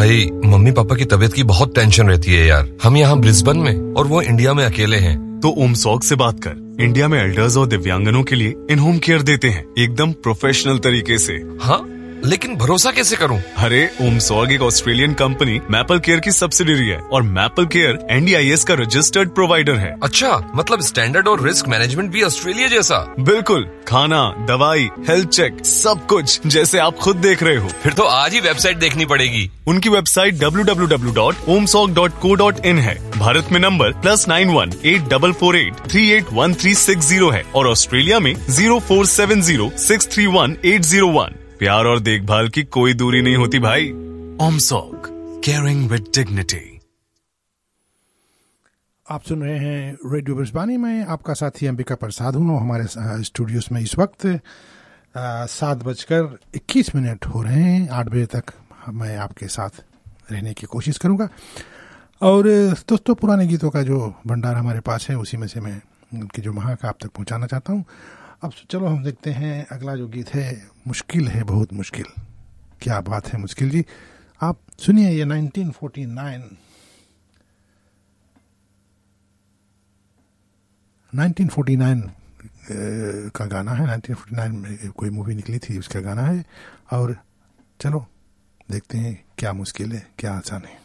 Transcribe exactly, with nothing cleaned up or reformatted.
भाई mummy papa की तबीयत की बहुत टेंशन रहती है यार। हम यहाँ ब्रिस्बेन में और वो इंडिया में अकेले हैं। तो उमसॉग से बात कर। इंडिया में एल्डर्स और दिव्यांगनों के लिए इन होम केयर देते हैं एकदम प्रोफेशनल तरीके से। हाँ, लेकिन भरोसा कैसे करूं? अरे उमसॉग एक ऑस्ट्रेलियन कंपनी मैपल केयर की सब्सिडियरी है और maple care N D I S का रजिस्टर्ड प्रोवाइडर है। अच्छा, मतलब स्टैंडर्ड और रिस्क मैनेजमेंट भी ऑस्ट्रेलिया जैसा? बिल्कुल, खाना, दवाई, हेल्थ चेक, सब कुछ जैसे आप खुद देख रहे हो। फिर तो आज ही वेबसाइट देखनी पड़ेगी। उनकी website W W W dot ओमसॉग dot co dot in है। भारत में number plus nine one eight double four eight three eight one three six zero है और ऑस्ट्रेलिया में zero four seven zero six three one eight zero one. प्यार और देखभाल की कोई दूरी नहीं होती भाई। ओमसॉग, केयरिंग विद डिग्निटी। आप सुन रहे हैं रेडियो ब्रिस्बेन में, आपका साथी अंबिका प्रसाद हूँ। हमारे स्टूडियोज में इस वक्त सात बजकर इक्कीस मिनट हो रहे हैं। आठ बजे तक मैं आपके साथ रहने की कोशिश करूँगा। और दोस्तों, पुराने गीतों का जो भंडार हमारे पास है उसी में से मैं उनकी जो महाक आप तक पहुँचाना चाहता हूँ। अब चलो हम देखते हैं अगला जो गीत है। मुश्किल है बहुत मुश्किल। क्या बात है मुश्किल जी। आप सुनिए, ये nineteen forty nine nineteen forty nine का गाना है। नाइनटीन फोर्टी नाइन में कोई मूवी निकली थी, उसका गाना है। और चलो देखते हैं क्या मुश्किल है क्या आसान है।